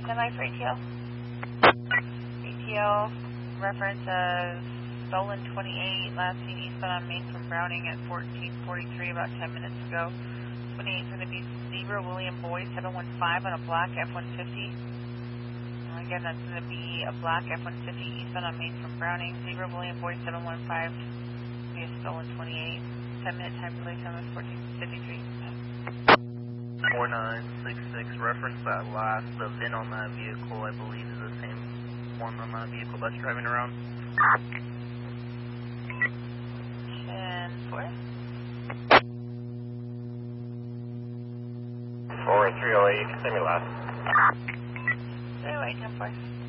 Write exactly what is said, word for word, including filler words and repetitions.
Semi for A T L. A T L, reference of stolen twenty-eight, last seen eastbound on Main from Browning at fourteen forty-three about ten minutes ago. twenty-eight is going to be Zebra William Boy seven one five on a black F one fifty. Again, that's going to be a black F one fifty eastbound on Main from Browning. Zebra William Boy seven one five, be a stolen twenty-eight. ten minute time delay time is fourteen fifty-three. four nine six six, reference that last, the V I N on that vehicle, I believe is the same one on that vehicle that's driving around. ten four. four three oh eight, you can send me last. three oh eight, ten four.